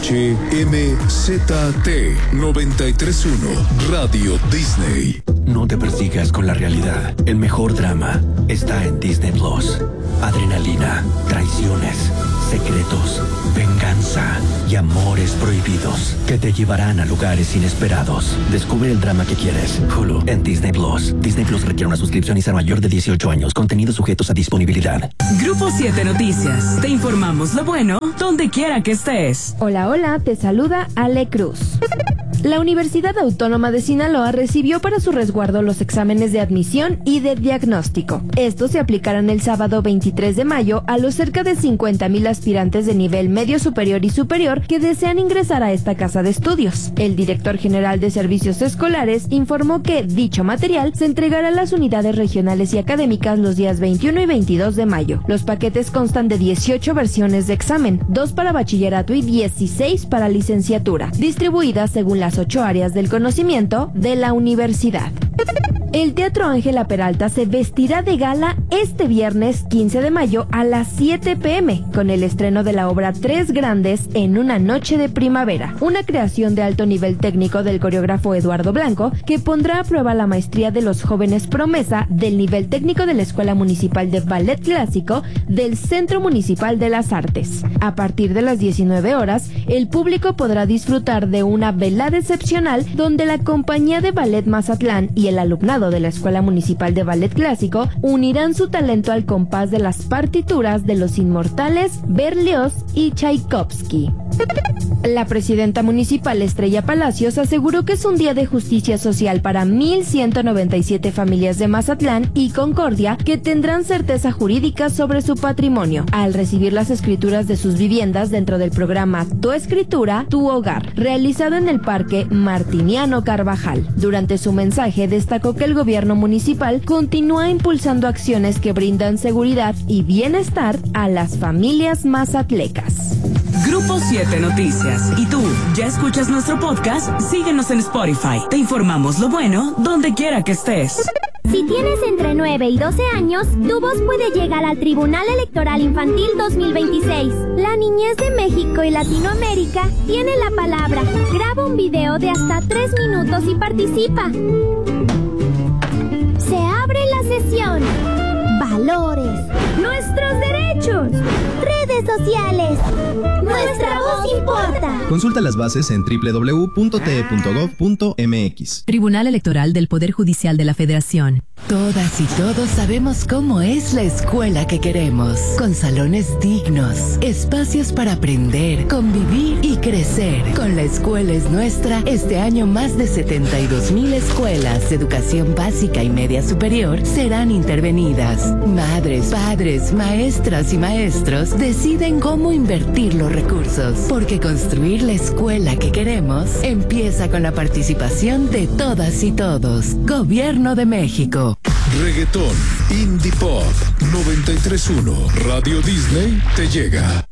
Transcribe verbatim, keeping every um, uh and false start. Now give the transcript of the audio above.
H M Z T noventa y tres punto uno Radio Disney. No te persigas con la realidad. El mejor drama está en Disney Plus. Adrenalina, traiciones, secretos, venganza y amores prohibidos que te llevarán a lugares inesperados. Descubre el drama que quieres. Hulu en Disney Plus. Disney Plus requiere una suscripción y ser mayor de dieciocho años. Contenidos sujetos a disponibilidad. Grupo siete Noticias. Te informamos lo bueno donde quiera que estés. Hola, hola, te saluda Ale Cruz. La Universidad Autónoma de Sinaloa recibió para su resguardo los exámenes de admisión y de diagnóstico. Estos se aplicarán el sábado veintitrés de mayo a los cerca de cincuenta mil aspirantes de nivel medio superior y superior que desean ingresar a esta casa de estudios. El director general de Servicios Escolares informó que dicho material se entregará a las unidades regionales y académicas los días veintiuno y veintidós de mayo. Los paquetes constan de dieciocho versiones de examen, dos para bachillerato y dieciséis para licenciatura, distribuidas según las ocho áreas del conocimiento de la universidad. El Teatro Ángela Peralta se vestirá de gala este viernes quince de mayo a las siete pm con el estreno de la obra Tres Grandes en una noche de primavera, una creación de alto nivel técnico del coreógrafo Eduardo Blanco que pondrá a prueba la maestría de los jóvenes promesa del nivel técnico de la Escuela Municipal de Ballet Clásico del Centro Municipal de las Artes. A partir de las diecinueve horas, el público podrá disfrutar de una velada excepcional donde la compañía de Ballet Mazatlán y el alumnado de la Escuela Municipal de Ballet Clásico unirán su talento al compás de las partituras de los inmortales Berlioz y Tchaikovsky. La presidenta municipal Estrella Palacios aseguró que es un día de justicia social para mil ciento noventa y siete familias de Mazatlán y Concordia que tendrán certeza jurídica sobre su patrimonio al recibir las escrituras de sus viviendas dentro del programa Tu Escritura, Tu Hogar, realizado en el Parque Martiniano Carvajal. Durante su mensaje destacó que el gobierno municipal continúa impulsando acciones que brindan seguridad y bienestar a las familias mazatlecas. Grupo siete Noticias. ¿Y tú, ya escuchas nuestro podcast? Síguenos en Spotify. Te informamos lo bueno donde quiera que estés. Si tienes entre nueve y doce años, tu voz puede llegar al Tribunal Electoral Infantil dos mil veintiséis. La niñez de México y Latinoamérica tiene la palabra. Graba un video de hasta tres minutos y participa. Se abre la sesión. Valores. Nuestros derechos. Redes sociales. Nuestra voz importa. Consulta las bases en doble u doble u doble u punto t e punto gov punto m x. Tribunal Electoral del Poder Judicial de la Federación. Todas y todos sabemos cómo es la escuela que queremos, con salones dignos, espacios para aprender, convivir y crecer. Con La Escuela es Nuestra, este año más de setenta y dos mil escuelas de educación básica y media superior serán intervenidas. Madres, padres, maestras y maestros deciden cómo invertir los recursos, porque construir la escuela que queremos empieza con la participación de todas y todos. Gobierno de México. Reggaetón, Indie Pop, noventa y tres punto uno Radio Disney te llega.